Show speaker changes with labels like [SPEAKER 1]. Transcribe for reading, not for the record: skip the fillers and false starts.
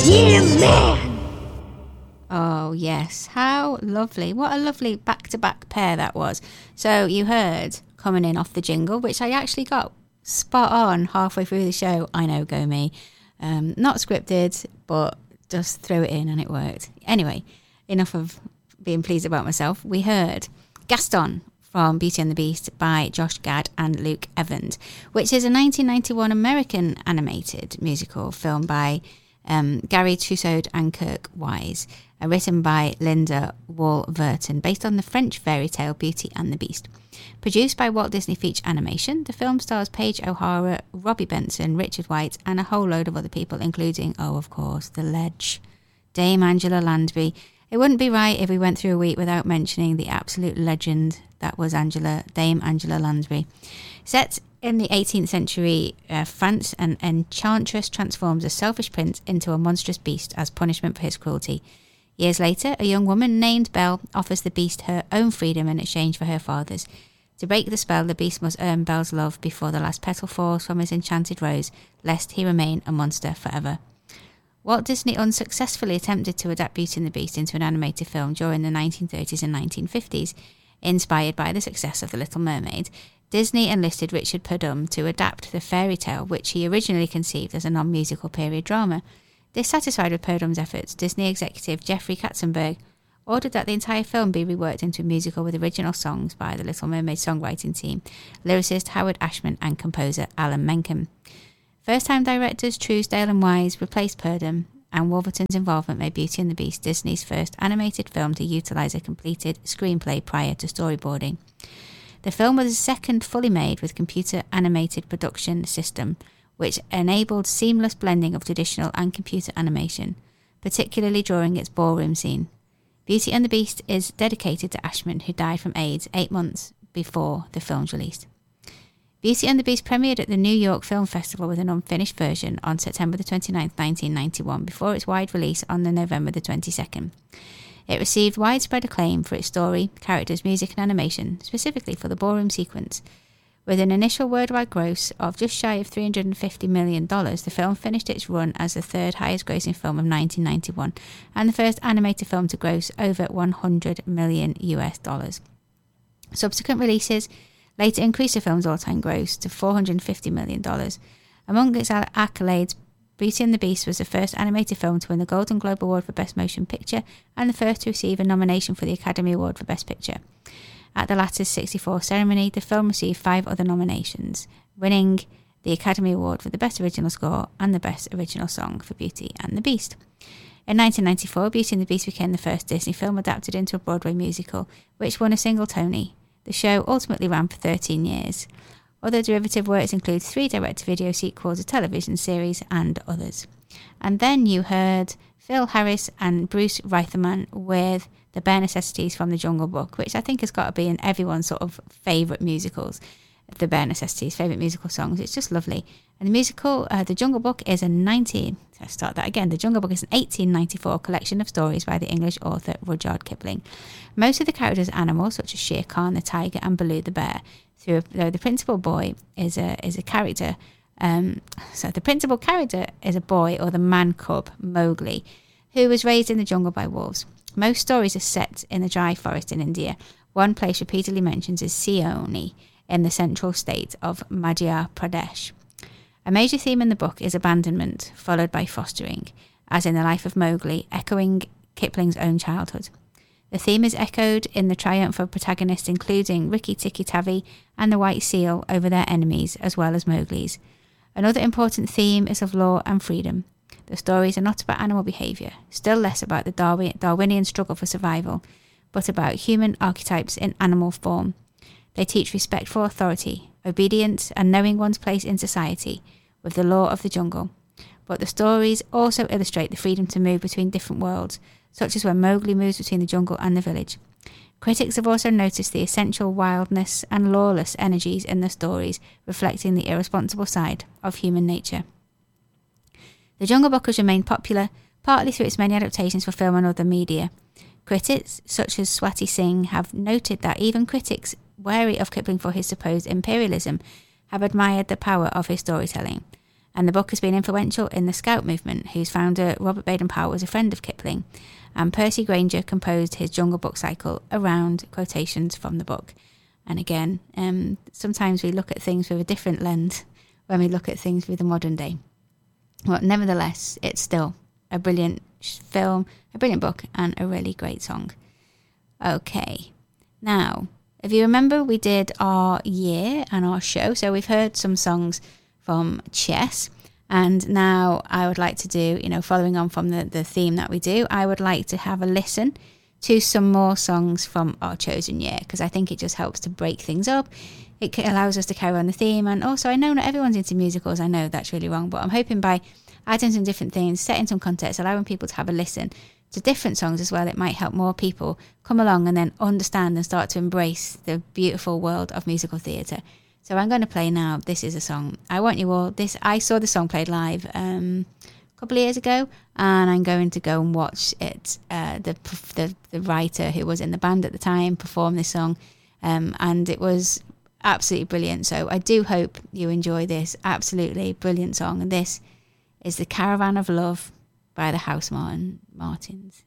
[SPEAKER 1] dear man.
[SPEAKER 2] Oh, yes. How lovely. What a lovely back-to-back pair that was. So you heard coming in off the jingle, which I actually got spot on halfway through the show. I know, go me. Not scripted, but just throw it in and it worked. Anyway, enough of being pleased about myself. We heard Gaston from Beauty and the Beast by Josh Gad and Luke Evans, which is a 1991 American animated musical film by Gary Tussaud and Kirk Wise, written by Linda Wall-Verton, based on the French fairy tale Beauty and the Beast. Produced by Walt Disney Feature Animation, the film stars Paige O'Hara, Robbie Benson, Richard White, and a whole load of other people, including, oh, of course, the Ledge, Dame Angela Lansbury. It wouldn't be right if we went through a week without mentioning the absolute legend that was Dame Angela Lansbury. Set in the 18th century France, an enchantress transforms a selfish prince into a monstrous beast as punishment for his cruelty. Years later, a young woman named Belle offers the beast her own freedom in exchange for her father's. To break the spell, the beast must earn Belle's love before the last petal falls from his enchanted rose, lest he remain a monster forever. Walt Disney unsuccessfully attempted to adapt Beauty and the Beast into an animated film during the 1930s and 1950s. Inspired by the success of The Little Mermaid, Disney enlisted Richard Purdom to adapt the fairy tale, which he originally conceived as a non-musical period drama. Dissatisfied with Purdom's efforts, Disney executive Jeffrey Katzenberg ordered that the entire film be reworked into a musical with original songs by the Little Mermaid songwriting team, lyricist Howard Ashman and composer Alan Menken. First-time directors Truesdale and Wise replaced Purdom, and Wolverton's involvement made Beauty and the Beast Disney's first animated film to utilise a completed screenplay prior to storyboarding. The film was the second fully made with computer animated production system, which enabled seamless blending of traditional and computer animation, particularly during its ballroom scene. Beauty and the Beast is dedicated to Ashman, who died from AIDS 8 months before the film's release. Beauty and the Beast premiered at the New York Film Festival with an unfinished version on September the 29th, 1991, before its wide release on the November the 22nd. It received widespread acclaim for its story, characters, music and animation, specifically for the ballroom sequence. With an initial worldwide gross of just shy of $350 million, the film finished its run as the third highest grossing film of 1991 and the first animated film to gross over $100 million US. Subsequent releases later increased the film's all-time gross to $450 million. Among its accolades, Beauty and the Beast was the first animated film to win the Golden Globe Award for Best Motion Picture and the first to receive a nomination for the Academy Award for Best Picture. At the latter's 64th ceremony, the film received 5 other nominations, winning the Academy Award for the Best Original Score and the Best Original Song for Beauty and the Beast. In 1994, Beauty and the Beast became the first Disney film adapted into a Broadway musical, which won a single Tony. The show ultimately ran for 13 years. Other derivative works include 3 direct-to-video sequels, a television series, and others. And then you heard Phil Harris and Bruce Reitherman with The Bare Necessities from the Jungle Book, which I think has got to be in everyone's sort of favourite musicals. The Bare Necessities, favourite musical songs. It's just lovely. And the musical, The Jungle Book, is The Jungle Book is an 1894 collection of stories by the English author Rudyard Kipling. Most of the characters are animals, such as Shere Khan the tiger and Baloo the bear. Though the principal boy is a character. So the principal character is a boy, or the man cub, Mowgli, who was raised in the jungle by wolves. Most stories are set in the dry forest in India. One place repeatedly mentions is Seoni, in the central state of Madhya Pradesh. A major theme in the book is abandonment, followed by fostering, as in the life of Mowgli, echoing Kipling's own childhood. The theme is echoed in the triumph of protagonists including Rikki Tikki Tavi and the White Seal over their enemies, as well as Mowgli's. Another important theme is of law and freedom. The stories are not about animal behaviour, still less about the Darwinian struggle for survival, but about human archetypes in animal form. They teach respect for authority, obedience, and knowing one's place in society, with the law of the jungle. But the stories also illustrate the freedom to move between different worlds, such as when Mowgli moves between the jungle and the village. Critics have also noticed the essential wildness and lawless energies in the stories, reflecting the irresponsible side of human nature. The Jungle Book has remained popular, partly through its many adaptations for film and other media. Critics, such as Swati Singh, have noted that even critics wary of Kipling for his supposed imperialism have admired the power of his storytelling. And the book has been influential in the Scout movement, whose founder, Robert Baden-Powell, was a friend of Kipling. And Percy Grainger composed his Jungle Book cycle around quotations from the book. And again, sometimes we look at things with a different lens when we look at things with the modern day. Well, nevertheless, it's still a brilliant film, a brilliant book, and a really great song. Okay, now, if you remember, we did our year and our show, so we've heard some songs from Chess, and now I would like to do, following on from the theme that we do, I would like to have a listen to some more songs from our chosen year, because I think it just helps to break things up. It allows us to carry on the theme, and also I know not everyone's into musicals. I know that's really wrong, but I'm hoping by adding some different things, setting some context, allowing people to have a listen to different songs as well, it might help more people come along and then understand and start to embrace the beautiful world of musical theatre. So I'm going to play now. This is a song. I Want You All. I saw the song played live a couple of years ago, and I'm going to go and watch it. The writer who was in the band at the time performed this song, and it was absolutely brilliant. So I do hope you enjoy this absolutely brilliant song. And this is The Caravan of Love by the House Martins.